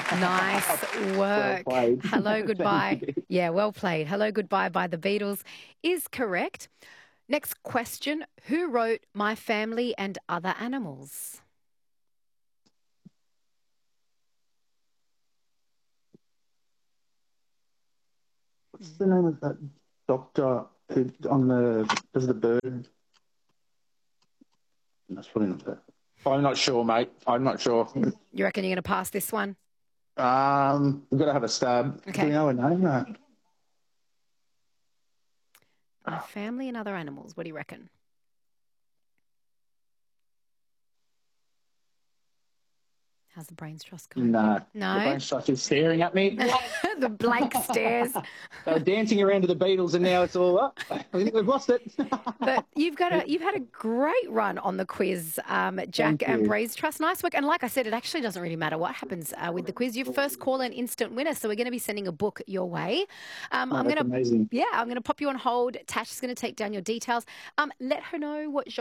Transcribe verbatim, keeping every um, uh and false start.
Nice work. Well played. Hello, Thank Goodbye. you. Yeah, well played. Hello, Goodbye by the Beatles is correct. Next question. Who wrote My Family and Other Animals? What's the name of that doctor who on the does the bird? That's probably not that. I'm not sure, mate. I'm not sure. You reckon you're going to pass this one? Um, we've got to have a stab. Do Okay. we know a name? No. My Family and Other Animals. What do you reckon? How's the brains trust going? No. No? The brain structure is staring at me. The blank stares. They were dancing around to the Beatles, and now it's all up. I think we've lost it. But you've got a you've had a great run on the quiz, um, Jack Thank and you. Breeze Trust. Nice work. And like I said, it actually doesn't really matter what happens uh, with the quiz. Your first call an instant winner. So we're going to be sending a book your way. Um, Oh, I'm that's going to amazing. yeah, I'm going to pop you on hold. Tash is going to take down your details. Um, let her know what